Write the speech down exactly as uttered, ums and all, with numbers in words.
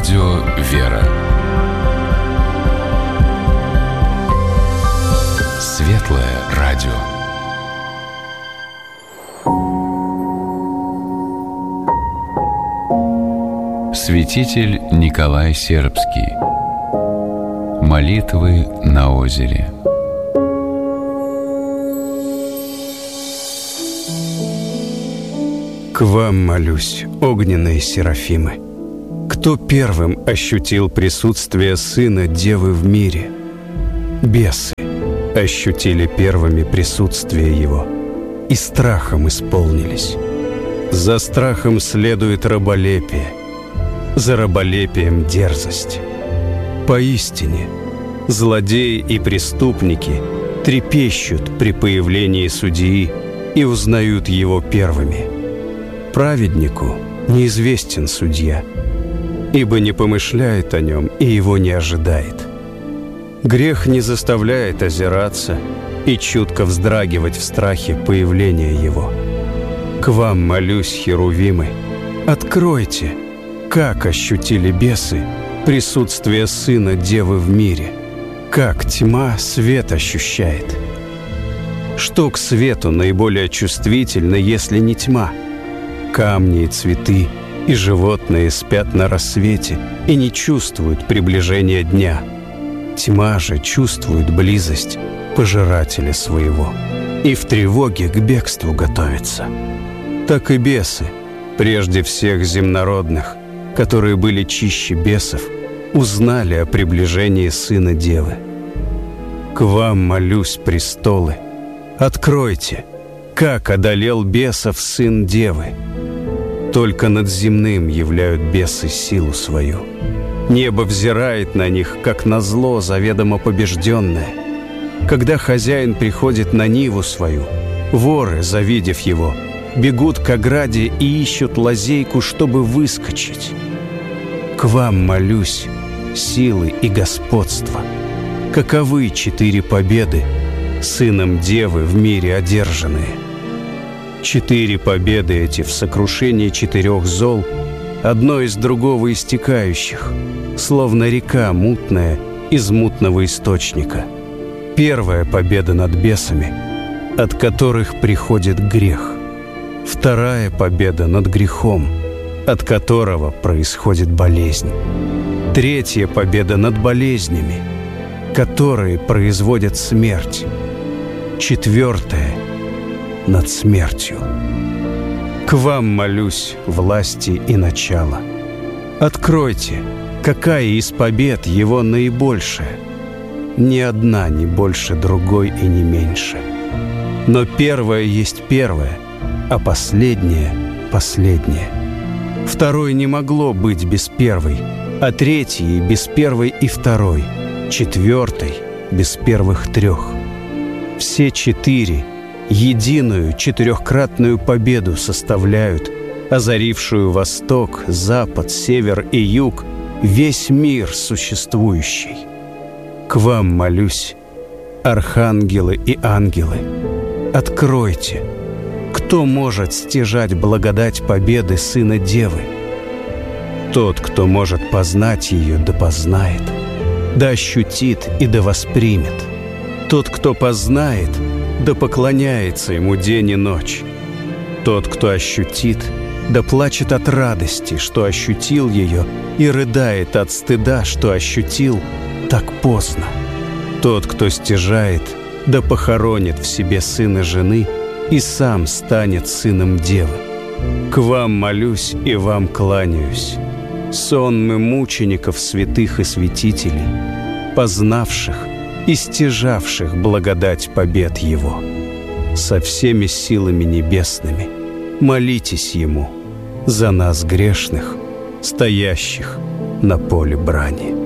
Радио «Вера». Светлое радио. Святитель Николай Сербский. Молитвы на озере. К вам молюсь, огненные серафимы. Кто первым ощутил присутствие Сына Девы в мире? Бесы ощутили первыми присутствие Его и страхом исполнились. За страхом следует раболепие, за раболепием дерзость. Поистине, злодеи и преступники трепещут при появлении судьи и узнают его первыми. Праведнику неизвестен судья, ибо не помышляет о нем и его не ожидает. Грех не заставляет озираться и чутко вздрагивать в страхе появления его. К вам молюсь, херувимы, откройте, как ощутили бесы присутствие Сына Девы в мире, как тьма свет ощущает. Что к свету наиболее чувствительно, если не тьма? Камни и цветы и животные спят на рассвете и не чувствуют приближения дня. Тьма же чувствует близость пожирателя своего и в тревоге к бегству готовится. Так и бесы, прежде всех земнородных, которые были чище бесов, узнали о приближении Сына Девы. К вам молюсь, престолы, откройте, как одолел бесов Сын Девы. Только над земным являют бесы силу свою. Небо взирает на них, как на зло заведомо побежденное. Когда хозяин приходит на ниву свою, воры, завидев его, бегут к ограде и ищут лазейку, чтобы выскочить. К вам молюсь, силы и господство. Каковы четыре победы, Сыном Девы в мире одержанные? Четыре победы эти в сокрушении четырех зол, одно из другого истекающих, словно река мутная из мутного источника. Первая победа над бесами, от которых приходит грех. Вторая победа над грехом, от которого происходит болезнь. Третья победа над болезнями, которые производят смерть. Четвертая — над смертью. К вам молюсь, власти и начала. Откройте, какая из побед его наибольшая. Ни одна не больше другой и не меньше. Но первая есть первая, а последняя — последняя. Второй не могло быть без первой, а третьей без первой и второй, четвертой без первых трех. Все четыре единую четырехкратную победу составляют, озарившую восток, запад, север и юг, весь мир существующий. К вам молюсь, архангелы и ангелы, откройте, кто может стяжать благодать победы Сына Девы? Тот, кто может познать ее, да познает, да ощутит и да воспримет. Тот, кто познает, да поклоняется ему день и ночь. Тот, кто ощутит, да плачет от радости, что ощутил ее, и рыдает от стыда, что ощутил так поздно. Тот, кто стяжает, да похоронит в себе сына жены и сам станет Сыном Девы. К вам молюсь и вам кланяюсь, сонмы мучеников святых и святителей, познавших и стяжавших благодать побед Его. Со всеми силами небесными молитесь Ему за нас грешных, стоящих на поле брани.